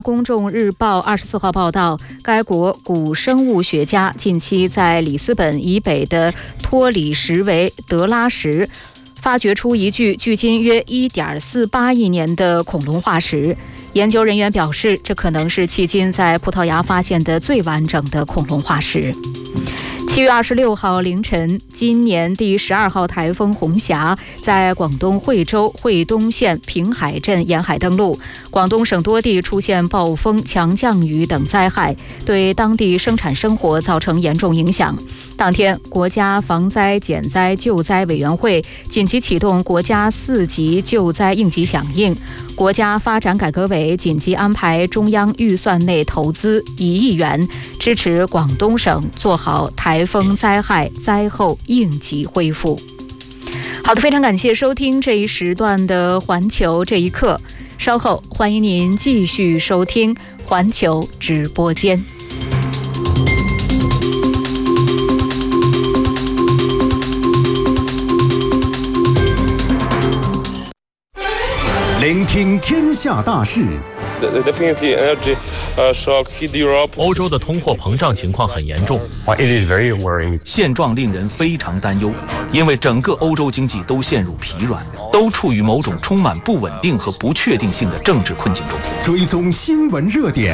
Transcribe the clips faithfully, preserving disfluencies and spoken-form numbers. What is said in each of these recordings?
公众日报二十四号报道，该国古生物学家近期在里斯本以北的托里什维德拉什发掘出一具距今约 一点四八亿年的恐龙化石。研究人员表示，这可能是迄今在葡萄牙发现的最完整的恐龙化石。七月二十六号凌晨，今年第十二号台风红霞在广东惠州惠东县平海镇沿海登陆，广东省多地出现暴风、强降雨等灾害，对当地生产生活造成严重影响。当天，国家防灾减灾救灾委员会紧急启动国家四级救灾应急响应，国家发展改革委紧急安排中央预算内投资一亿元，支持广东省做好台风灾害灾后应急恢复。好的，非常感谢收听这一时段的环球这一刻，稍后欢迎您继续收听环球直播间。 聆听天下大事。 欧洲的通货膨胀情况很严重，现状令人非常担忧，因为整个欧洲经济都陷入疲软，都处于某种充满不稳定和不确定性的政治困境中。 追踪新闻热点。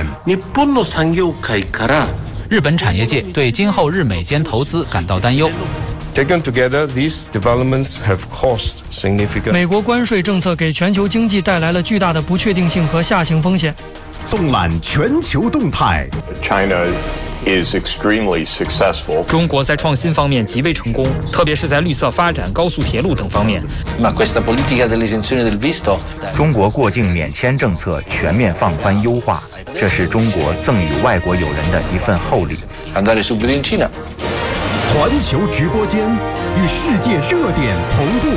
日本产业界对今后日美间投资感到担忧。 Taken together, these developments have caused significant. 美国关税政策给全球经济带来了巨大的不确定性和下行风险。 纵览全球动态。 China is extremely successful. 中国在创新方面极为成功，特别是在绿色发展、高速铁路等方面。 Ma questa politica dell'esenzione del visto. 中国过境免签政策全面放宽优化，这是中国赠予外国友人的一份厚礼。 Andare subito in Cina. 环球直播间与世界热点同步。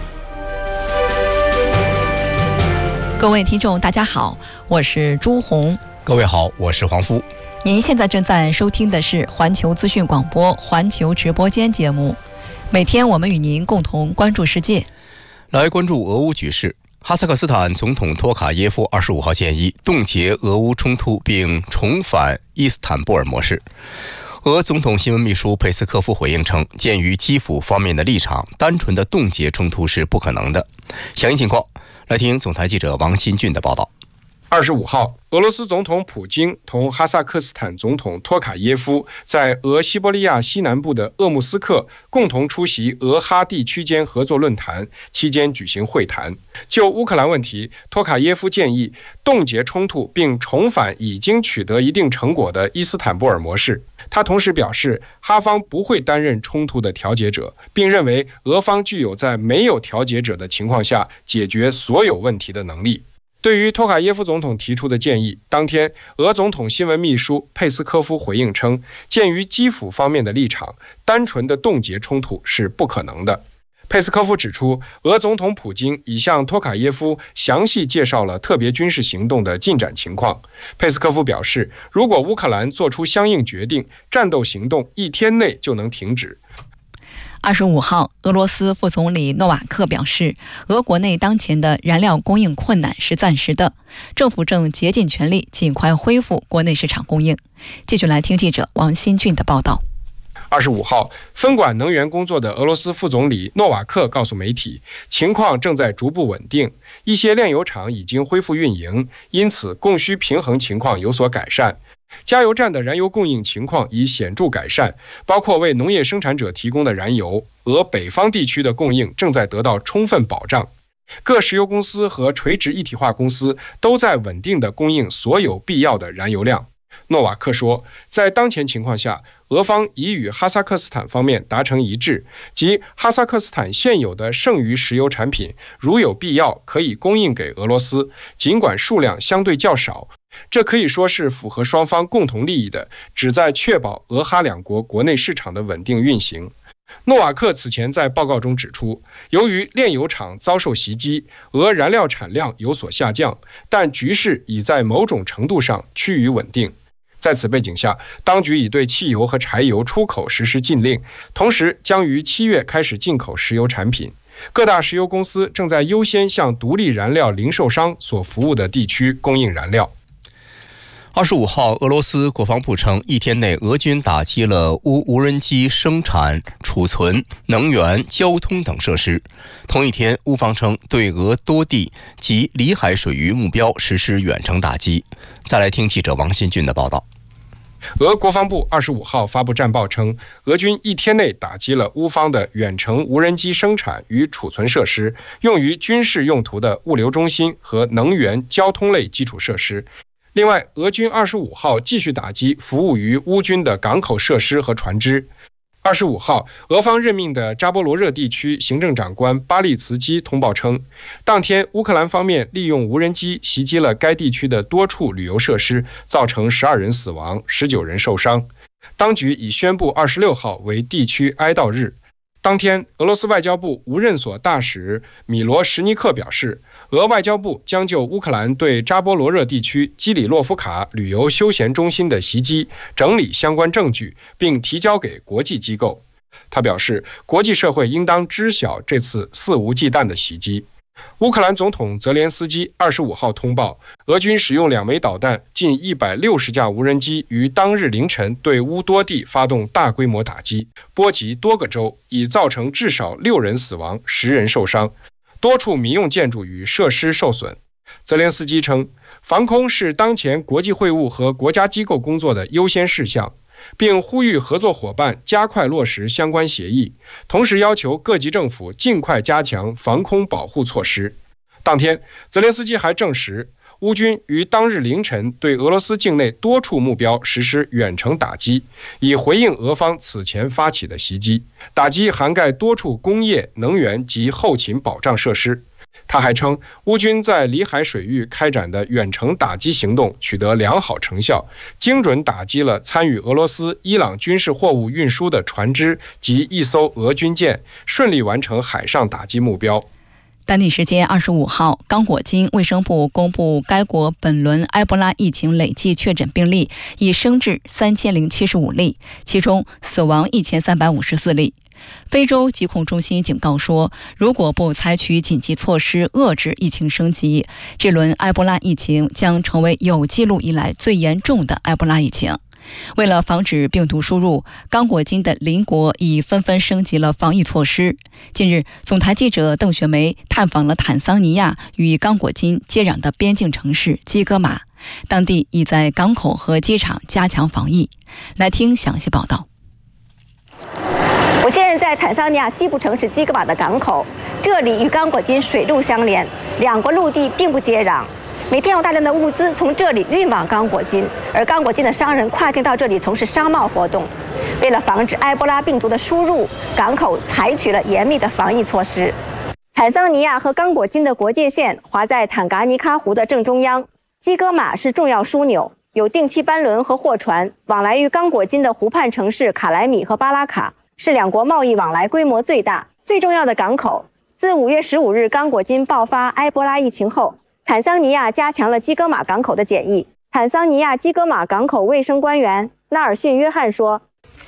各位听众大家好，我是朱红。 各位好，我是黄夫。 您现在正在收听的是环球资讯广播环球直播间节目，每天我们与您共同关注世界。 来关注俄乌局势。哈萨克斯坦总统托卡耶夫二十五号建议冻结俄乌冲突并重返伊斯坦布尔模式。俄总统新闻秘书佩斯科夫回应称，鉴于基辅方面的立场，单纯的冻结冲突是不可能的。详细情况，来听总台记者王新俊的报道。 二十五号，俄罗斯总统普京同哈萨克斯坦总统托卡耶夫在俄西伯利亚西南部的鄂木斯克共同出席俄哈地区间合作论坛，期间举行会谈。就乌克兰问题，托卡耶夫建议冻结冲突并重返已经取得一定成果的伊斯坦布尔模式。他同时表示，哈方不会担任冲突的调解者，并认为俄方具有在没有调解者的情况下解决所有问题的能力。对于托卡耶夫总统提出的建议，当天俄总统新闻秘书佩斯科夫回应称，鉴于基辅方面的立场，单纯的冻结冲突是不可能的。佩斯科夫指出，俄总统普京已向托卡耶夫详细介绍了特别军事行动的进展情况。佩斯科夫表示，如果乌克兰做出相应决定，战斗行动一天内就能停止。 二十五号，俄罗斯副总理诺瓦克表示，俄国内当前的燃料供应困难是暂时的，政府正竭尽全力尽快恢复国内市场供应。继续来听记者王新俊的报道。 二十五号，分管能源工作的俄罗斯副总理诺瓦克告诉媒体，情况正在逐步稳定，一些炼油厂已经恢复运营，因此供需平衡情况有所改善。加油站的燃油供应情况已显著改善，包括为农业生产者提供的燃油，俄北方地区的供应正在得到充分保障。各石油公司和垂直一体化公司都在稳定地供应所有必要的燃油量。诺瓦克说，在当前情况下，俄方已与哈萨克斯坦方面达成一致，即哈萨克斯坦现有的剩余石油产品如有必要可以供应给俄罗斯，尽管数量相对较少。这可以说是符合双方共同利益的，旨在确保俄哈两国国内市场的稳定运行。诺瓦克此前在报告中指出，由于炼油厂遭受袭击，俄燃料产量有所下降，但局势已在某种程度上趋于稳定。在此背景下，当局已对汽油和柴油出口实施禁令，同时将于七月开始进口石油产品。各大石油公司正在优先向独立燃料零售商所服务的地区供应燃料。 二十五号，俄罗斯国防部称，一天内俄军打击了乌无人机生产、储存、能源、交通等设施。同一天，乌方称对俄多地及里海水域目标实施远程打击。再来听记者王新俊的报道。 俄国防部二十五号发布战报称，俄军一天内打击了乌方的远程无人机生产与储存设施、用于军事用途的物流中心和能源、交通类基础设施。另外，俄军二十五号继续打击服务于乌军的港口设施和船只。二十五号，俄方任命的扎波罗热地区行政长官巴利茨基通报称，当天乌克兰方面利用无人机袭击了该地区的多处旅游设施，造成十二人死亡、十九人受伤。当局已宣布二十六号为地区哀悼日。当天，俄罗斯外交部无任所大使米罗什尼克表示，俄外交部将就乌克兰对扎波罗热地区基里洛夫卡旅游休闲中心的袭击整理相关证据，并提交给国际机构。他表示，国际社会应当知晓这次肆无忌惮的袭击。乌克兰总统泽连斯基二十五号通报，俄军使用两枚导弹、近一百六十架无人机于当日凌晨对乌多地发动大规模打击，波及多个州，已造成至少六人死亡、十人受伤，多处民用建筑与设施受损。泽连斯基称，防空是当前国际会晤和国家机构工作的优先事项，并呼吁合作伙伴加快落实相关协议，同时要求各级政府尽快加强防空保护措施。当天，泽连斯基还证实，乌军于当日凌晨对俄罗斯境内多处目标实施远程打击，以回应俄方此前发起的袭击。打击涵盖多处工业、能源及后勤保障设施。他还称，乌军在里海水域开展的远程打击行动取得良好成效，精准打击了参与俄罗斯、伊朗军事货物运输的船只及一艘俄军舰，顺利完成海上打击目标。 当地时间二十五号，刚果金卫生部公布，该国本轮埃博拉疫情累计确诊病例已升至三千零七十五例，其中死亡一千三百五十四例。非洲疾控中心警告说，如果不采取紧急措施遏制疫情升级，这轮埃博拉疫情将成为有记录以来最严重的埃博拉疫情。为了防止病毒输入，刚果金的邻国已纷纷升级了防疫措施。近日，总台记者邓雪梅探访了坦桑尼亚与刚果金接壤的边境城市基戈马，当地已在港口和机场加强防疫。来听详细报道。 我现在在坦桑尼亚西部城市基戈马的港口，这里与刚果金水陆相连，两国陆地并不接壤。每天有大量的物资从这里运往刚果金，而刚果金的商人跨境到这里从事商贸活动。为了防止埃博拉病毒的输入，港口采取了严密的防疫措施。坦桑尼亚和刚果金的国界线划在坦噶尼卡湖的正中央，基戈马是重要枢纽，有定期班轮和货船往来于刚果金的湖畔城市卡莱米和巴拉卡，是两国贸易往来规模最大、最重要的港口。自五月十五日刚果金爆发埃博拉疫情后，坦桑尼亚加强了基戈马港口的检疫。坦桑尼亚基戈马港口卫生官员纳尔逊·约翰说，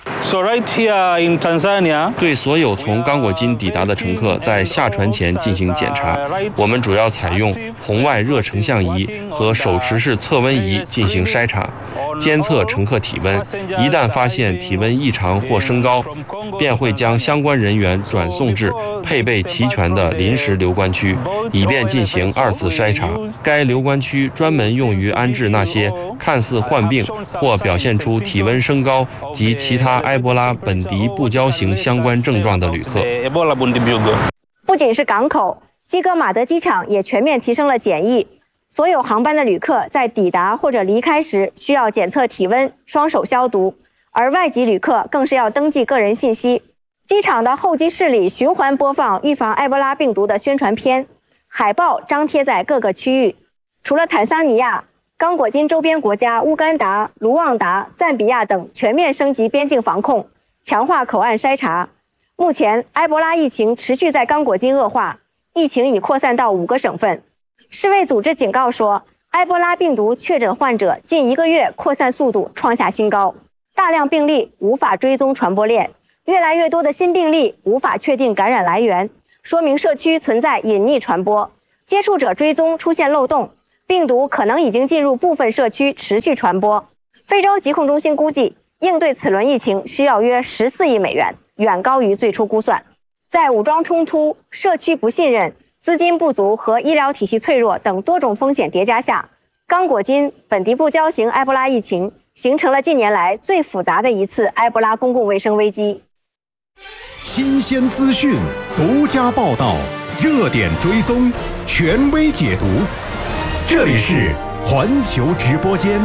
对所有从刚果金抵达的乘客，在下船前进行检查。我们主要采用红外热成像仪和手持式测温仪进行筛查，监测乘客体温。一旦发现体温异常或升高，便会将相关人员转送至配备齐全的临时留观区，以便进行二次筛查。该留观区专门用于安置那些看似患病或表现出体温升高及其他埃博拉本地不交型相关症状的旅客。 不仅是港口，基戈马德机场也全面提升了检疫。所有航班的旅客在抵达或者离开时需要检测体温、双手消毒，而外籍旅客更是要登记个人信息。机场的候机室里循环播放预防埃博拉病毒的宣传片，海报张贴在各个区域。除了坦桑尼亚，刚果金周边国家乌干达、卢旺达、赞比亚等全面升级边境防控，强化口岸筛查。目前，埃博拉疫情持续在刚果金恶化，疫情已扩散到五个省份。世卫组织警告说，埃博拉病毒确诊患者近一个月扩散速度创下新高，大量病例无法追踪传播链，越来越多的新病例无法确定感染来源，说明社区存在隐匿传播，接触者追踪出现漏洞。 病毒可能已经进入部分社区，持续传播。非洲疾控中心估计，应对此轮疫情需要约十四亿美元，远高于最初估算。在武装冲突、社区不信任、资金不足和医疗体系脆弱等多种风险叠加下，刚果金本地不交型埃博拉疫情形成了近年来最复杂的一次埃博拉公共卫生危机。 新鲜资讯，独家报道，热点追踪，权威解读。这里是环球直播间。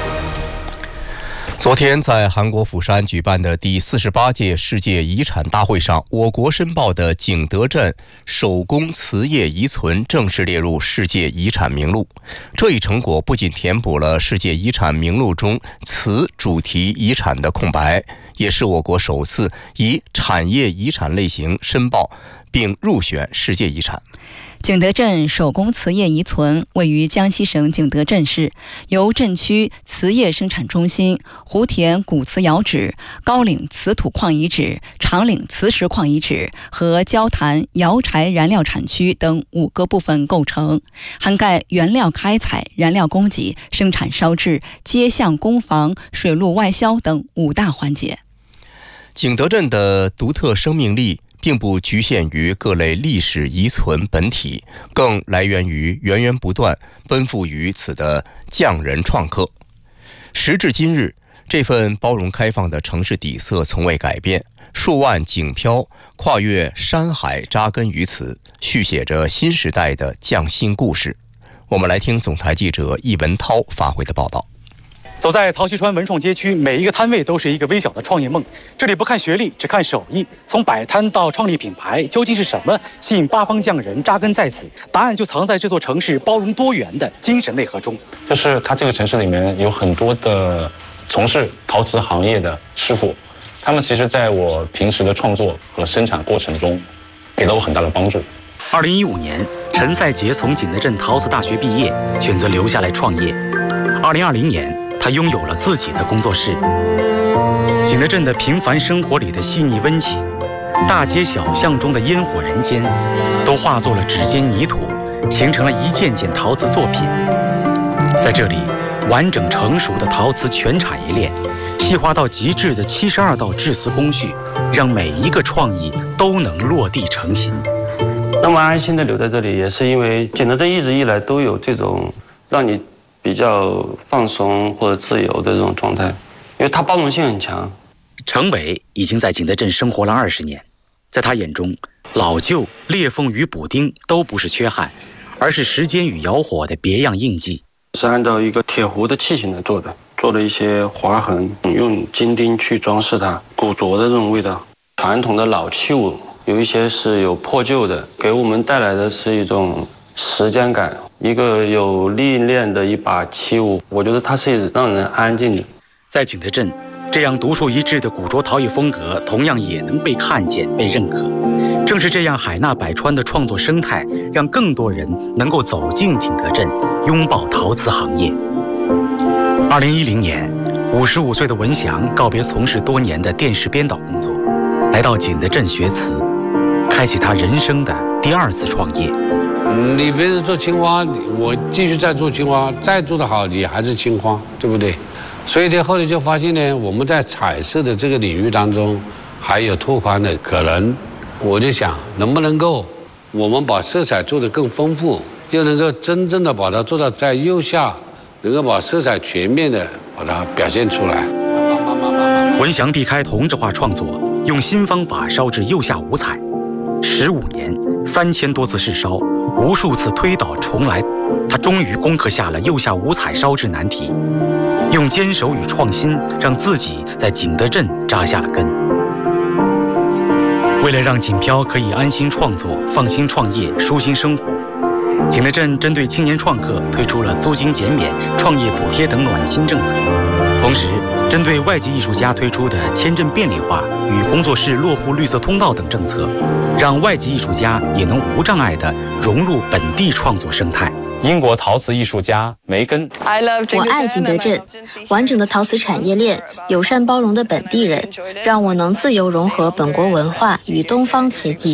昨天在韩国釜山举办的第四十八届世界遗产大会上，我国申报的景德镇手工瓷业遗存正式列入世界遗产名录。这一成果不仅填补了世界遗产名录中瓷主题遗产的空白，也是我国首次以产业遗产类型申报并入选世界遗产。 景德镇手工瓷业遗存位于江西省景德镇市，由镇区瓷业生产中心、湖田古瓷窑址、高岭瓷土矿遗址、长岭瓷石矿遗址和焦潭窑柴燃料产区等五个部分构成，涵盖原料开采、燃料供给、生产烧制、街巷工房、水路外销等五大环节。 景德镇的独特生命力并不局限于各类历史遗存本体，更来源于源源不断奔赴于此的匠人创客。时至今日，这份包容开放的城市底色从未改变，数万景漂跨越山海扎根于此，续写着新时代的匠心故事。我们来听总台记者易文涛发回的报道。 走在陶溪川文创街区，每一个摊位都是一个微小的创业梦。这里不看学历，只看手艺。从摆摊到创立品牌，究竟是什么吸引八方匠人扎根在此？答案就藏在这座城市包容多元的精神内核中。 就是它这个城市里面有很多的从事陶瓷行业的师傅，他们其实在我平时的创作和生产过程中，给了我很大的帮助。 二零一五年，陈赛杰从景德镇陶瓷大学毕业，选择留下来创业。二零二零年。他拥有了自己的工作室。景德镇的平凡生活里的细腻温情，大街小巷中的烟火人间，都化作了指尖泥土，形成了一件件陶瓷作品。在这里，完整成熟的陶瓷全产业链，细化到极致的七十二道制瓷工序，让每一个创意都能落地成型。 那么安心的留在这里，也是因为景德镇一直以来都有这种让你比较放松或者自由的这种状态，因为它包容性很强。 程伟已经在景德镇生活了二十年，在他眼中，老旧、裂缝与补丁都不是缺憾，而是时间与窑火的别样印记。 是按照一个铁壶的器型来做的，做了一些划痕，用金钉去装饰它，古着的这种味道。传统的老器物有一些是有破旧的，给我们带来的是一种时间感。一个有历练的一把器物，我觉得它是让人安静的。 在景德镇，这样独树一帜的古着陶艺风格，同样也能被看见、被认可。正是这样海纳百川的创作生态，让更多人能够走进景德镇，拥抱陶瓷行业。二零一零年，五十五岁的文祥告别从事多年的电视编导工作，来到景德镇学瓷，开启他人生的第二次创业。 你别人做青花，我继续再做青花，再做得好，你还是青花，对不对？所以呢，后来就发现呢，我们在彩色的这个领域当中还有拓宽的可能。我就想，能不能够我们把色彩做得更丰富，又能够真正的把它做到在釉下，能够把色彩全面的把它表现出来。 文祥避开同质化创作，用新方法烧制釉下五彩，十五年，三千多次试烧，无数次推倒重来，他终于攻克下了釉下五彩烧制难题，用坚守与创新，让自己在景德镇扎下了根。为了让锦漂可以安心创作、放心创业、舒心生活，景德镇针对青年创客推出了租金减免、创业补贴等暖心政策，同时针对外籍艺术家推出的签证便利化与工作室落户绿色通道等政策，让外籍艺术家也能无障碍地融入本地创作生态。 英国陶瓷艺术家梅根， 我爱景德镇，完整的陶瓷产业链，友善包容的本地人，让我能自由融合本国文化与东方瓷艺。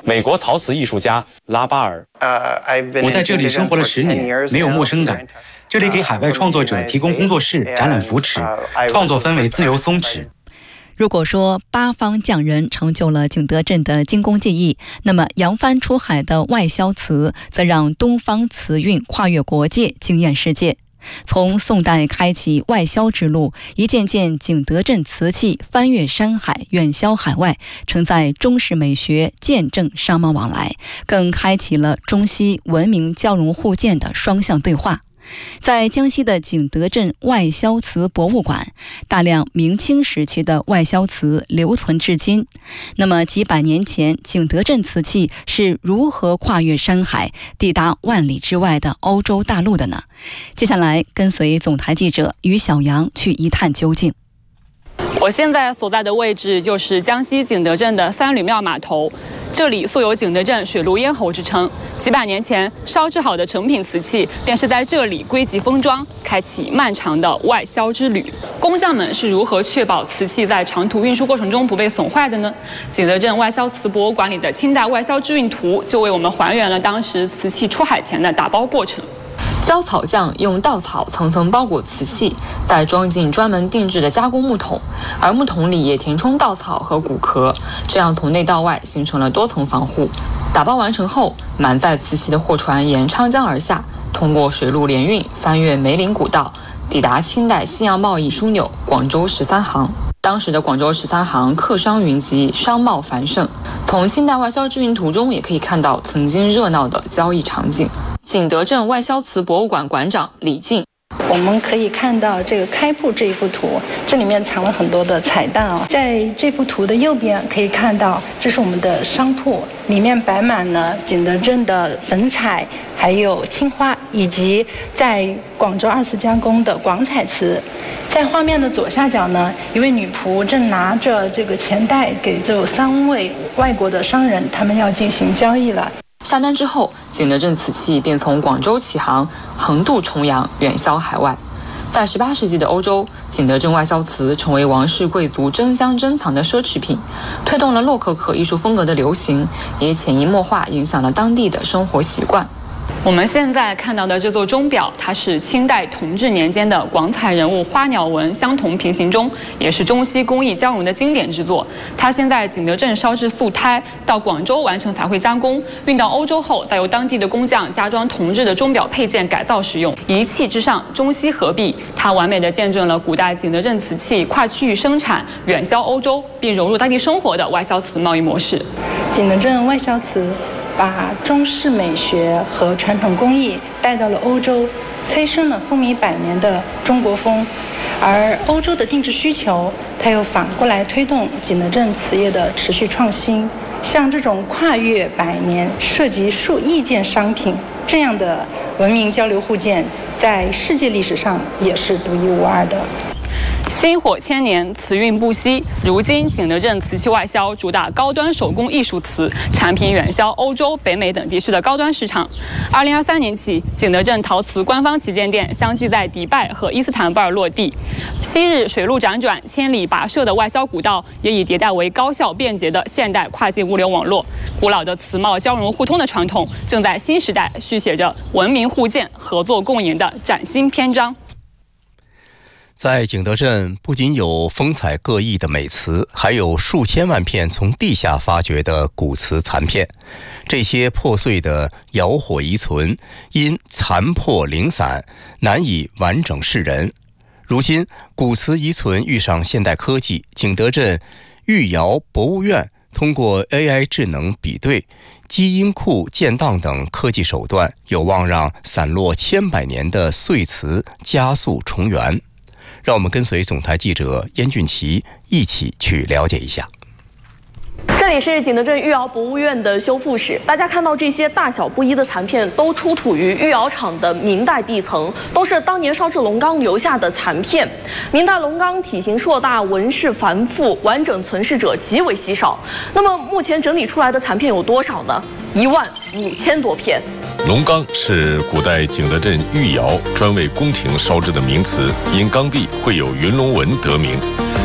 美国陶瓷艺术家拉巴尔。 我在这里生活了十年，没有陌生感。这里给海外创作者提供工作室、展览扶持，创作氛围自由松弛。 如果说八方匠人成就了景德镇的精工技艺，那么扬帆出海的外销瓷则让东方瓷运跨越国界，惊艳世界。从宋代开启外销之路，一件件景德镇瓷器翻越山海，远销海外，承载中式美学，见证商贸往来，更开启了中西文明交融互鉴的双向对话。在江西的景德镇外销瓷博物馆，大量明清时期的外销瓷留存至今。那么几百年前，景德镇瓷器是如何跨越山海，抵达万里之外的欧洲大陆的呢？接下来跟随总台记者于小阳去一探究竟。 我现在所在的位置就是江西景德镇的三吕庙码头，这里素有景德镇水陆咽喉之称。几百年前，烧制好的成品瓷器便是在这里归集封装，开启漫长的外销之旅。工匠们是如何确保瓷器在长途运输过程中不被损坏的呢？景德镇外销瓷博物馆里的清代外销制运图就为我们还原了当时瓷器出海前的打包过程。胶草匠用稻草层层包裹瓷器，再装进专门定制的加工木桶，而木桶里也填充稻草和骨壳，这样从内到外形成了多层防护。打包完成后，满载瓷器的货船沿昌江而下，通过水陆联运，翻越梅林古道，抵达清代西洋贸易枢纽广州十三行。当时的广州十三行客商云集，商贸繁盛。从清代外销制运图中也可以看到曾经热闹的交易场景。景德镇外销瓷博物馆馆长李静， 我们可以看到这个开铺这一幅图，这里面藏了很多的彩蛋啊。在这幅图的右边可以看到，这是我们的商铺，里面摆满了景德镇的粉彩，还有青花，以及在广州二次加工的广彩瓷。在画面的左下角呢，一位女仆正拿着这个钱袋给这三位外国的商人，他们要进行交易了。 下单之后，景德镇瓷器便从广州起航，横渡重洋，远销海外。在十八世纪的欧洲，景德镇外销瓷成为王室贵族争相珍藏的奢侈品，推动了洛可可艺术风格的流行，也潜移默化影响了当地的生活习惯。我们现在看到的这座钟表，它是清代同治年间的广彩人物花鸟纹相同平行钟，也是中西工艺交融的经典之作。它先在景德镇烧制素胎，到广州完成彩绘加工，运到欧洲后，再由当地的工匠加装铜制的钟表配件改造使用。一器之上，中西合璧，它完美的见证了古代景德镇瓷器跨区域生产、远销欧洲，并融入当地生活的外销瓷贸易模式。 景德镇外销瓷把中式美学和传统工艺带到了欧洲，催生了风靡百年的中国风。而欧洲的定制需求，它又反过来推动景德镇瓷业的持续创新。像这种跨越百年、涉及数亿件商品这样的文明交流互鉴，在世界历史上也是独一无二的。 薪火千年，瓷运不息。如今，景德镇瓷器外销主打高端手工艺术瓷，产品远销欧洲、北美等地区的高端市场。二零二三年起，景德镇陶瓷官方旗舰店相继在迪拜和伊斯坦布尔落地。昔日水陆辗转、千里跋涉的外销古道，也已迭代为高效便捷的现代跨境物流网络。古老的瓷贸交融互通的传统，正在新时代续写着文明互鉴、合作共赢的崭新篇章。 在景德镇，不仅有风采各异的美瓷，还有数千万片从地下发掘的古瓷残片。这些破碎的窑火遗存，因残破零散，难以完整示人。如今，古瓷遗存遇上现代科技，景德镇御窑博物院通过 A I 智能比对、基因库建档等科技手段，有望让散落千百年的碎瓷加速重圆。让我们跟随总台记者燕俊奇一起去了解一下。 这里是景德镇御窑博物院的修复室，大家看到这些大小不一的残片，都出土于御窑厂的明代地层，都是当年烧制龙缸留下的残片。明代龙缸体型硕大，纹饰繁复，完整存世者极为稀少。那么目前整理出来的残片有多少呢？一万五千多片。 龙缸是古代景德镇御窑专为宫廷烧制的名瓷，因缸壁绘有云龙纹得名。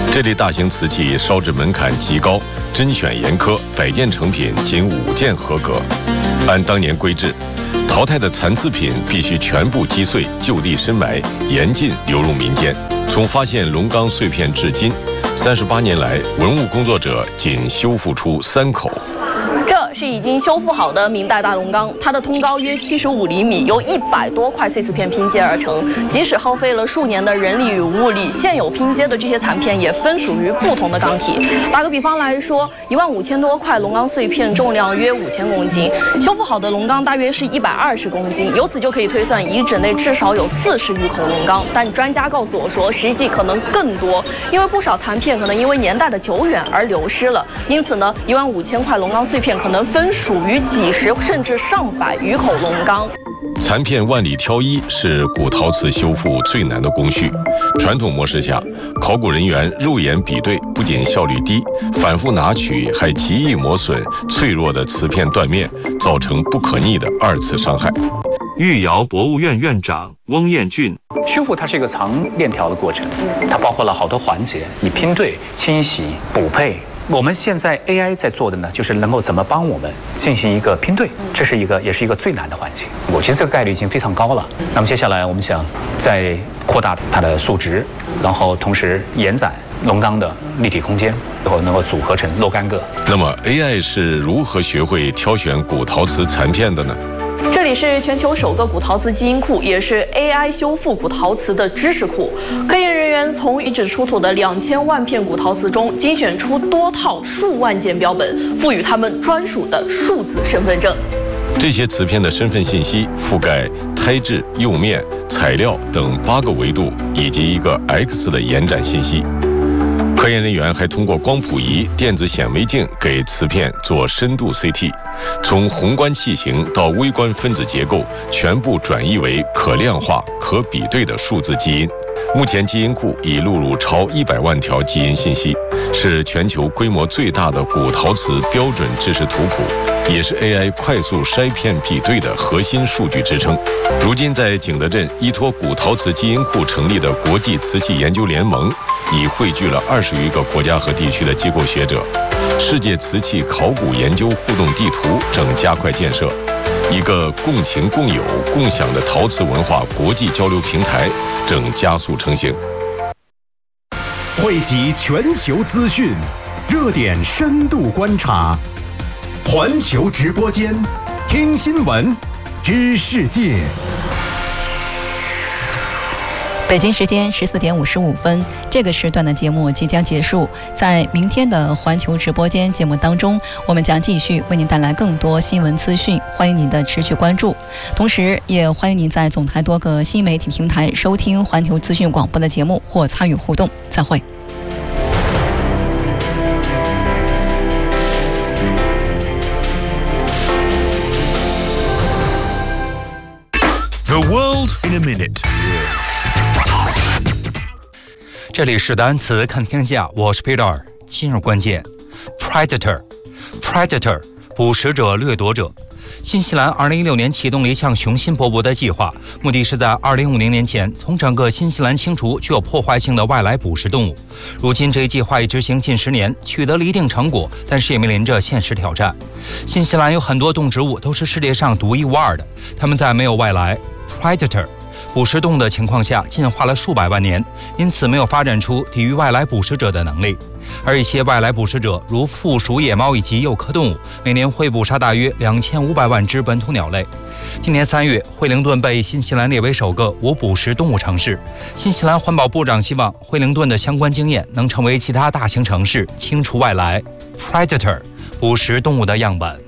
这类大型瓷器烧制门槛极高，甄选严苛，百件成品仅五件合格。按当年规制，淘汰的残次品必须全部击碎，就地深埋，严禁流入民间。从发现龙钢碎片至今，三十八年来，文物工作者仅修复出三口。 这是已经修复好的明代大龙钢，它的通高约七十五厘米，由一百多块碎瓷片拼接而成。即使耗费了数年的人力与物力，现有拼接的这些残片也分属于不同的钢体。打个比方来说，一万五千多块龙钢碎片重量约五千公斤，修复好的龙钢大约是一百二十公斤。由此就可以推算，遗址内至少有四十余口龙钢。但专家告诉我说，实际可能更多，因为不少残片可能因为年代的久远而流失了。因此呢，一万五千块龙钢碎片可能分属于几十甚至上百余口龙钢。 残片万里挑一是古陶瓷修复最难的工序。传统模式下，考古人员肉眼比对，不仅效率低，反复拿取还极易磨损脆弱的瓷片断面，造成不可逆的二次伤害。 玉窑博物院院长翁彦俊， 修复它是一个长链条的过程，它包括了好多环节，你拼对、清洗、补配。我们现在 A I 在做的呢，就是能够怎么帮我们进行一个拼对，这是一个也是一个最难的环节。我觉得这个概率已经非常高了。那么接下来我们想再扩大它的数值，然后同时延展龙钢的立体空间，最后能够组合成若干个。 那么 A I 是如何学会挑选古陶瓷残片的呢？ 这里是全球首个古陶瓷基因库，也是 A I 修复古陶瓷的知识库。科研人员从遗址出土的两千万片古陶瓷中精选出多套数万件标本，赋予它们专属的数字身份证。 这些瓷片的身份信息覆盖胎质、釉面、材料等八个维度，以及一个 X 的延展信息。科研人员还通过光谱仪、电子显微镜给瓷片做深度 C T， 从宏观器型到微观分子结构，全部转译为可量化、可比对的数字基因。目前基因库已录入超一百万条基因信息，是全球规模最大的古陶瓷标准知识图谱，也是 A I 快速筛片比对的核心数据支撑。如今在景德镇依托古陶瓷基因库成立的国际瓷器研究联盟，已汇聚了二十余个国家和地区的机构学者。世界瓷器考古研究互动地图正加快建设，一个共情共有共享的陶瓷文化国际交流平台正加速成型。 汇集全球资讯，热点深度观察，环球直播间，听新闻，知世界。 北京时间十四点五十五分，这个时段的节目即将结束。在明天的环球直播间节目当中，我们将继续为您带来更多新闻资讯，欢迎您的持续关注。同时，也欢迎您在总台多个新媒体平台收听环球资讯广播的节目或参与互动。再会。 The world in a minute。 这里是单词看天下，我是 Peter。今日关键 ：Predator，Predator， Predator， 捕食者、掠夺者。新西兰二零一六年启动了一项雄心勃勃的计划，目的是在二零五零年前从整个新西兰清除具有破坏性的外来捕食动物。如今这一计划已执行近十年，取得了一定成果，但是也面临着现实挑战。新西兰有很多动植物都是世界上独一无二的，它们在没有外来 Predator捕食动物的情况下进化了数百万年，因此没有发展出抵御外来捕食者的能力。而一些外来捕食者，如附属野猫以及幼科动物，每年会捕杀大约两千五百万只本土鸟类。今年三月，惠灵顿被新西兰列为首个无捕食动物城市。新西兰环保部长希望惠灵顿的相关经验能成为其他大型城市清除外来 Predator 捕食动物的样本。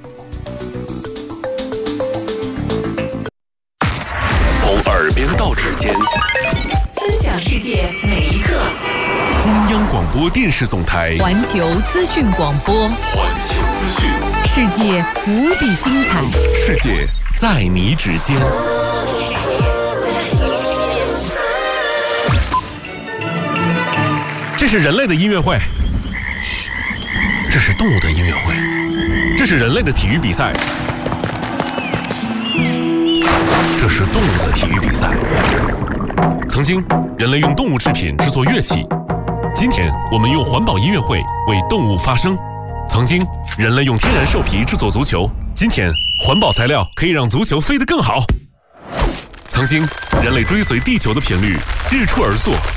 从耳边到指尖， 分享世界每一刻。 中央广播电视总台环球资讯广播， 环球资讯， 世界无比精彩， 世界在你指尖， 世界在你指尖。 这是人类的音乐会，嘘，这是动物的音乐会，这是人类的体育比赛，这是动物的体育比赛。曾经，人类用动物制品制作乐器。 今天我们用环保音乐会为动物发声。曾经人类用天然兽皮制作足球，今天环保材料可以让足球飞得更好。曾经人类追随地球的频率日出而作，